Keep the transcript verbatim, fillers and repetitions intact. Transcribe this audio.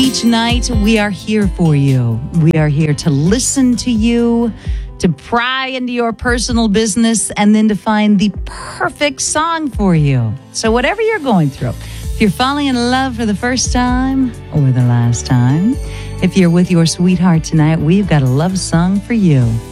Each night, we are here for you. We are here to listen to you, to pry into your personal business, and then to find the perfect song for you. So whatever you're going through, if you're falling in love for the first time or the last time, if you're with your sweetheart tonight, we've got a love song for you.